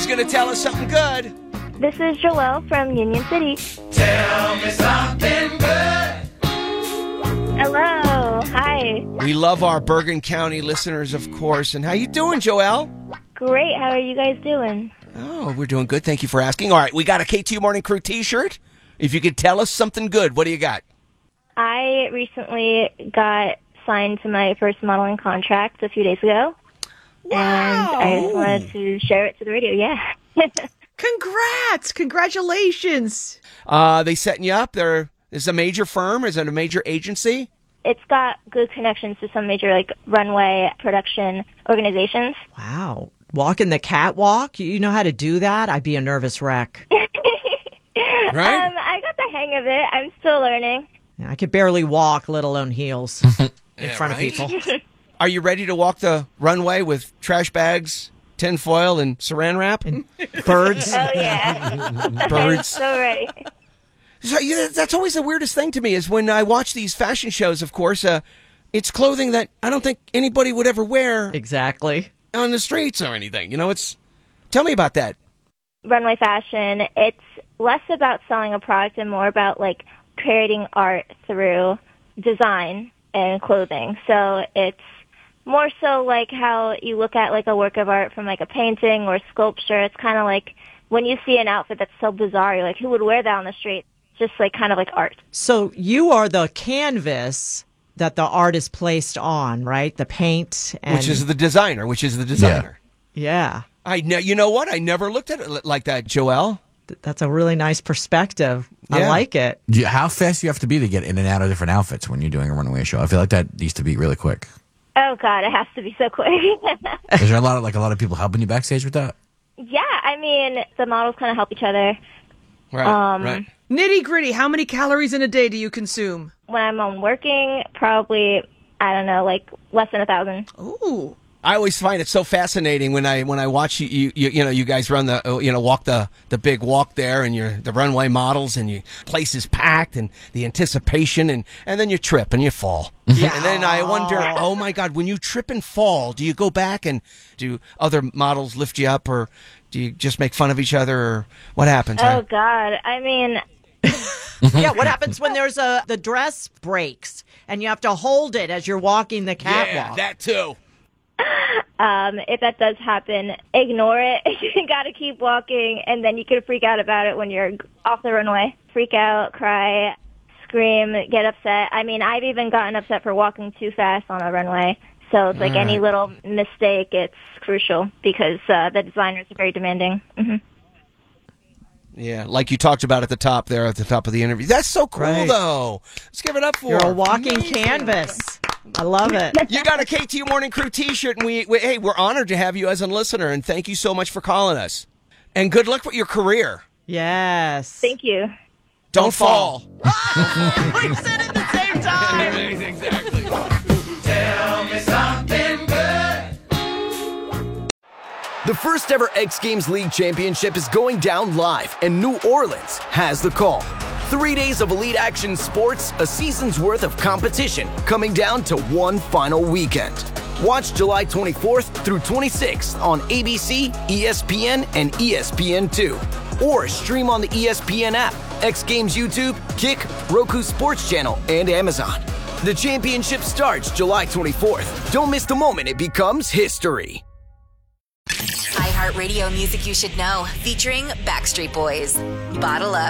going to tell us something good? This is Joelle from Union City. Tell me something good. Hello. Hi. We love our Bergen County listeners, of course. And how you doing, Joelle? Great. How are you guys doing? Oh, we're doing good. Thank you for asking. All right, we got a KTU Morning Crew T-shirt. If you could tell us something good, what do you got? I recently got signed to my first modeling contract a few days ago. Wow. And I just wanted to share it to the radio. Yeah. Congrats. Congratulations. They setting you up? Is a major firm? Is it a major agency? It's got good connections to some major runway production organizations. Wow. Walking the catwalk? You know how to do that? I'd be a nervous wreck. Right? I got the hang of it. I'm still learning. I could barely walk, let alone heels, in front of people. Are you ready to walk the runway with trash bags, tinfoil, and saran wrap? And birds. Oh, yeah. I'm Birds. so ready. So, that's always the weirdest thing to me is when I watch these fashion shows, of course, it's clothing that I don't think anybody would ever wear Exactly. on the streets or anything. Tell me about that. Runway fashion, it's less about selling a product and more about creating art through design and clothing. So it's more so like how you look at a work of art from a painting or sculpture. It's kind of like when you see an outfit that's so bizarre, you're like, who would wear that on the street? Just kind of like art. So you are the canvas that the art is placed on, right? The paint. Which is the designer. Yeah. You know what? I never looked at it like that, Joelle. That's a really nice perspective. Yeah. I like it. How fast do you have to be to get in and out of different outfits when you're doing a runway show? I feel like that needs to be really quick. Oh, God, it has to be so quick. Is there a lot of people helping you backstage with that? Yeah, I mean, the models kind of help each other. Right. Nitty gritty, how many calories in a day do you consume? When I'm working, probably, I don't know, less than 1,000. Ooh. I always find it so fascinating when I watch you guys run walk the big walk there and the runway models and place is packed and the anticipation and then you trip and you fall. Yeah. And then I wonder, oh my God, when you trip and fall, do you go back and do other models lift you up or do you just make fun of each other or what happens? Oh, God. I mean... Yeah, what happens when the dress breaks and you have to hold it as you're walking the catwalk? Yeah, that too. If that does happen, ignore it. You got to keep walking, and then you can freak out about it when you're off the runway. Freak out, cry, scream, get upset. I mean, I've even gotten upset for walking too fast on a runway. So it's any little mistake, it's crucial because the designers are very demanding. Mm-hmm. Yeah, like you talked about at the top of the interview. That's so cool, Right. though. Let's give it up for You're her. a walking Amazing. canvas. I love it. You got a KTU Morning Crew T-shirt, and we're honored to have you as a listener, and thank you so much for calling us. And good luck with your career. Yes. Thank you. Don't fall. We said it at the same time. Exactly. Tell me something good. The first ever X Games League Championship is going down live, and New Orleans has the call. 3 days of elite action sports, a season's worth of competition, coming down to one final weekend. Watch July 24th through 26th on ABC, ESPN, and ESPN2. Or stream on the ESPN app, X Games YouTube, Kick, Roku Sports Channel, and Amazon. The championship starts July 24th. Don't miss the moment it becomes history. iHeartRadio Music You Should Know, featuring Backstreet Boys. Bottle Up.